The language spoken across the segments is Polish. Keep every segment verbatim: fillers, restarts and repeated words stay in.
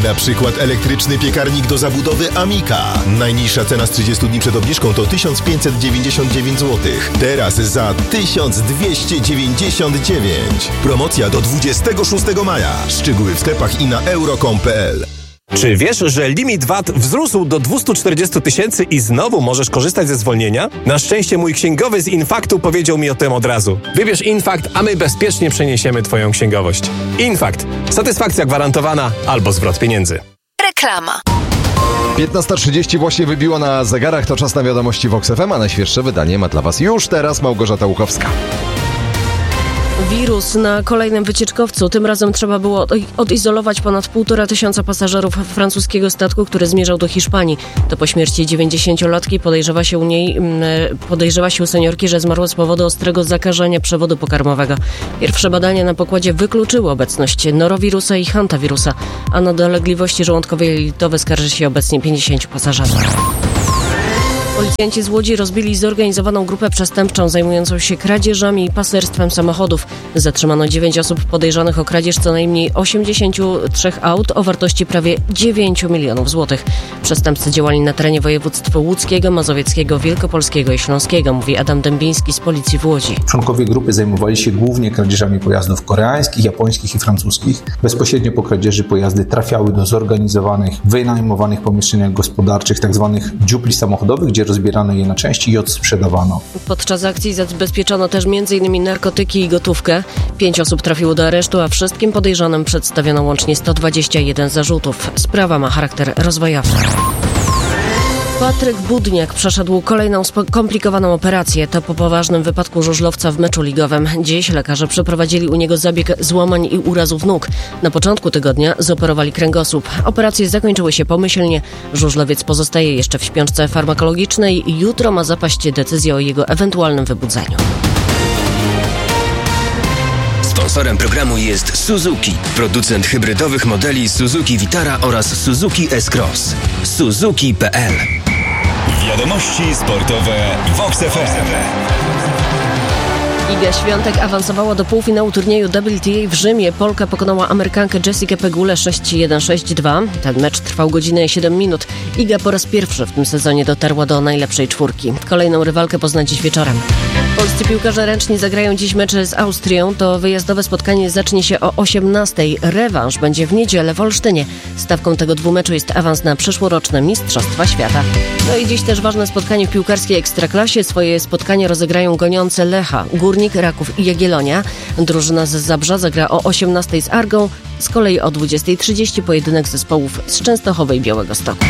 Na przykład elektryczny piekarnik do zabudowy Amika. Najniższa cena z trzydziestu dni przed obniżką to tysiąc pięćset dziewięćdziesiąt dziewięć złotych. Teraz za tysiąc dwieście dziewięćdziesiąt dziewięć. Promocja do dwudziestego szóstego maja. Szczegóły w sklepach i na euro kropka com kropka p l. Czy wiesz, że limit V A T wzrósł do dwieście czterdzieści tysięcy i znowu możesz korzystać ze zwolnienia? Na szczęście mój księgowy z Infaktu powiedział mi o tym od razu. Wybierz Infakt, a my bezpiecznie przeniesiemy twoją księgowość. Infakt. Satysfakcja gwarantowana albo zwrot pieniędzy. Reklama. piętnasta trzydzieści właśnie wybiło na zegarach. To czas na wiadomości Vox F M, a najświeższe wydanie ma dla was już teraz Małgorzata Łukowska. Wirus na kolejnym wycieczkowcu. Tym razem trzeba było odizolować ponad półtora tysiąca pasażerów francuskiego statku, który zmierzał do Hiszpanii. To po śmierci dziewięćdziesięciolatki podejrzewa się u niej, podejrzewa się u seniorki, że zmarła z powodu ostrego zakażenia przewodu pokarmowego. Pierwsze badania na pokładzie wykluczyły obecność norowirusa i hantawirusa, a na dolegliwości żołądkowe i jelitowe skarży się obecnie pięćdziesięciu pasażerów. Policjanci z Łodzi rozbili zorganizowaną grupę przestępczą zajmującą się kradzieżami i paserstwem samochodów. Zatrzymano dziewięć osób podejrzanych o kradzież co najmniej osiemdziesięciu trzech aut o wartości prawie dziewięć milionów złotych. Przestępcy działali na terenie województw łódzkiego, mazowieckiego, wielkopolskiego i śląskiego, mówi Adam Dębiński z Policji w Łodzi. Członkowie grupy zajmowali się głównie kradzieżami pojazdów koreańskich, japońskich i francuskich. Bezpośrednio po kradzieży pojazdy trafiały do zorganizowanych, wynajmowanych pomieszczeniach gospodarczych, tzw. dziupli samochodowych, gdzie rozbierano je na części i odsprzedawano. Podczas akcji zabezpieczono też między innymi narkotyki i gotówkę. Pięć osób trafiło do aresztu, a wszystkim podejrzanym przedstawiono łącznie sto dwadzieścia jeden zarzutów. Sprawa ma charakter rozwojowy. Patryk Budniak przeszedł kolejną skomplikowaną operację. To po poważnym wypadku żużlowca w meczu ligowym. Dziś lekarze przeprowadzili u niego zabieg złamań i urazów nóg. Na początku tygodnia zoperowali kręgosłup. Operacje zakończyły się pomyślnie. Żużlowiec pozostaje jeszcze w śpiączce farmakologicznej i jutro ma zapaść decyzja o jego ewentualnym wybudzeniu. Sponsorem programu jest Suzuki, producent hybrydowych modeli Suzuki Vitara oraz Suzuki S-Cross. Suzuki kropka p l. Wiadomości sportowe Vox F M. Iga Świątek awansowała do półfinału turnieju W T A w Rzymie. Polka pokonała Amerykankę Jessikę Pegulę sześć jeden sześć dwa. Ten mecz trwał godzinę i siedem minut. Iga po raz pierwszy w tym sezonie dotarła do najlepszej czwórki. Kolejną rywalkę pozna dziś wieczorem. Polscy piłkarze ręczni zagrają dziś mecz z Austrią. To wyjazdowe spotkanie zacznie się o osiemnastej. Rewanż będzie w niedzielę w Olsztynie. Stawką tego dwumeczu jest awans na przyszłoroczne Mistrzostwa Świata. No i dziś też ważne spotkanie w piłkarskiej Ekstraklasie. Swoje spotkanie rozegrają goniące Lecha, Górnik, Raków i Jagiellonia. Drużyna z Zabrza zagra o osiemnastej z Argą. Z kolei o dwudziestej trzydzieści pojedynek zespołów z Częstochowy i Białegostoku.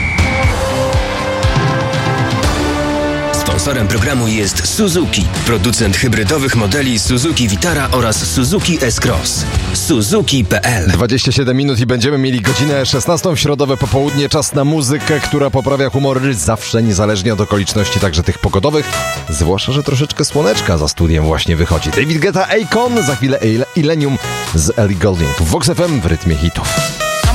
Sponsorem programu jest Suzuki, producent hybrydowych modeli Suzuki Vitara oraz Suzuki S-Cross. Suzuki kropka p l. dwadzieścia siedem minut i będziemy mieli godzinę szesnastą w środowe popołudnie. Czas na muzykę, która poprawia humor zawsze, niezależnie od okoliczności, także tych pogodowych. Zwłaszcza, że troszeczkę słoneczka za studiem właśnie wychodzi. David Guetta, Akon, za chwilę Illenium z Ellie Goulding. Vox F M w rytmie hitów.